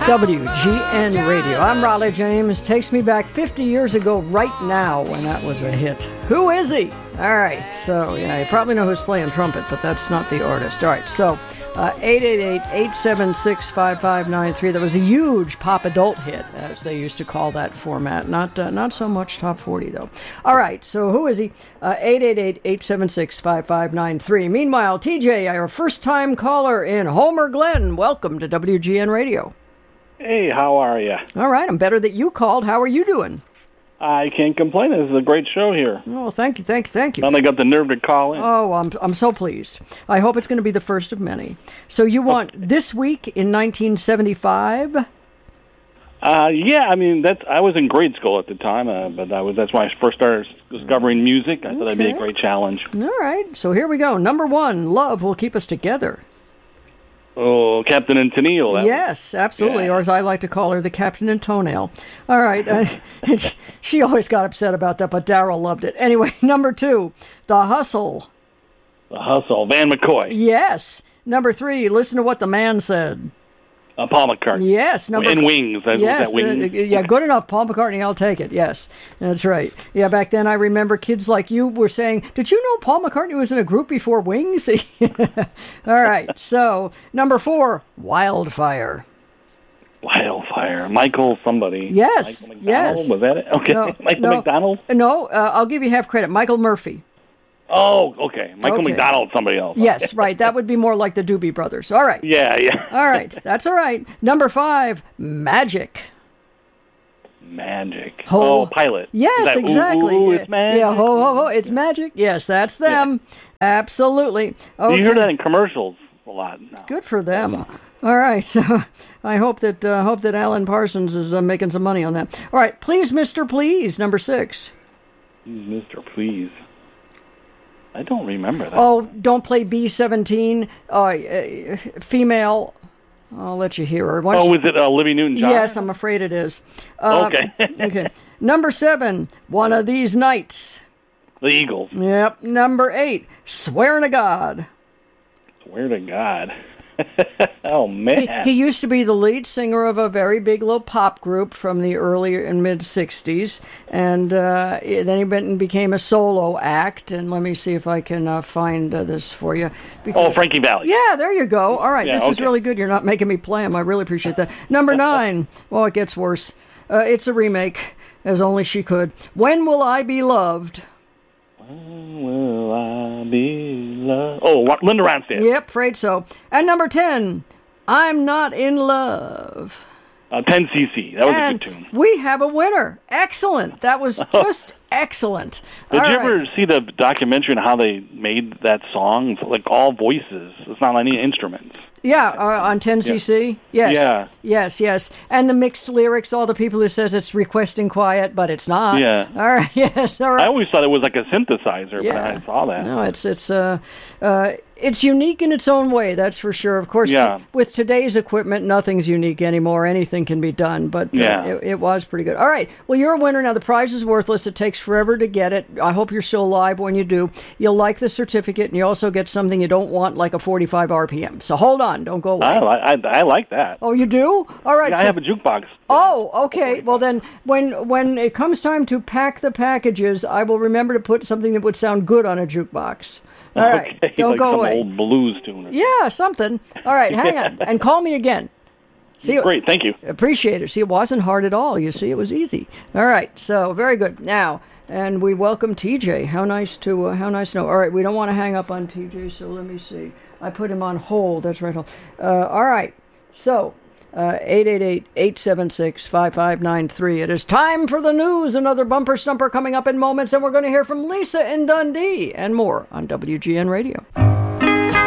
WGN Radio. I'm Raleigh James. Takes me back 50 years ago right now when that was a hit. Who is he? All right, so yeah, you probably know who's playing trumpet, but that's not the artist. All right, so 888-876-5593. That was a huge pop adult hit, as they used to call that format. Not so much top 40, though. All right, so who is he? 888-876-5593. Meanwhile, TJ, our first-time caller in Homer Glen. Welcome to WGN Radio. Hey, how are you? All right, I'm better that you called. How are you doing? I can't complain. This is a great show here. Oh, thank you. Finally got the nerve to call in. Oh, I'm so pleased. I hope it's going to be the first of many. So you want This Week in 1975? Yeah, I mean, I was in grade school at the time, but that's when I first started discovering music. I thought that'd be a great challenge. All right, so here we go. Number 1, Love Will Keep Us Together. Oh, Captain and Tennille. Yes, absolutely, or as I like to call her, the Captain and Toenail. All right, she always got upset about that, but Darryl loved it. Anyway, number 2, The Hustle. The Hustle, Van McCoy. Yes. Number 3, Listen to What the Man Said. Paul McCartney. Yes. And Wings. Yes. Wings? Yeah, good enough. Paul McCartney, I'll take it. Yes, that's right. Yeah, back then I remember kids like you were saying, did you know Paul McCartney was in a group before Wings? All right. So, number 4, Wildfire. Wildfire. Michael somebody. Yes. Michael McDonald? Yes. Was that it? Okay. No, Michael McDonald? No, I'll give you half credit. Michael Murphy. Oh, okay. Michael McDonald, somebody else. Yes, right. That would be more like the Doobie Brothers. All right. Yeah. All right. That's all right. Number 5, Magic. Magic. Ho. Pilot. Yes, exactly. Ooh, it's magic. Yeah, ho, ho, ho, it's magic. Yes, that's them. Yeah. Absolutely. Okay. You hear that in commercials a lot now. Good for them. All right. So I hope that Alan Parsons is making some money on that. All right. Please, Mr. Please, number 6. Mr. Please. I don't remember that. Oh, don't play B-17. Female. I'll let you hear her. Was it Olivia Newton-John? Yes, I'm afraid it is. Okay. Okay. Number 7, One of These Nights. The Eagles. Yep. Number 8, Swear to God. Swear to God. Oh, man. He used to be the lead singer of a very big little pop group from the early and mid-'60s, and then he went and became a solo act, and let me see if I can find this for you. Frankie Valli. Yeah, there you go. All right, yeah, this is really good. You're not making me play him. I really appreciate that. Number 9, well, it gets worse. It's a remake, as only she could. When Will I Be Loved? When will I be loved? Oh, Linda Ronstadt. Yep, afraid so. And number 10, I'm Not in Love. 10cc. That was a good tune. We have a winner. Excellent. That was just excellent. Did you ever see the documentary on how they made that song? It's like all voices. It's not any instruments. Yeah, on 10cc. Yeah. Yes. Yeah. Yes. And the mixed lyrics, all the people who says it's requesting quiet, but it's not. Yeah. All right. Yes. All right. I always thought it was like a synthesizer, yeah. but I saw that. No, it's unique in its own way, that's for sure. Of course, with today's equipment, nothing's unique anymore. Anything can be done, but it was pretty good. All right. Well, you're a winner now. The prize is worthless. It takes forever to get it. I hope you're still alive when you do. You'll like the certificate, and you also get something you don't want, like a 45 RPM. So hold on. Don't go away. I like that. Oh, you do? All right. Yeah, I have a jukebox. Oh, okay. Well, then, when it comes time to pack the packages, I will remember to put something that would sound good on a jukebox. All right. Okay. Don't like go some away. Old blues tune. Yeah, something. All right, hang on. And call me again. See, great, thank you. Appreciate it. See, it wasn't hard at all. You see, it was easy. All right, so very good. Now, and we welcome TJ. How nice to know. All right, we don't want to hang up on TJ, so let me see. I put him on hold. That's right. Hold. All right, so 888-876-5593. It is time for the news. Another bumper stumper coming up in moments, and we're going to hear from Lisa in Dundee and more on WGN Radio.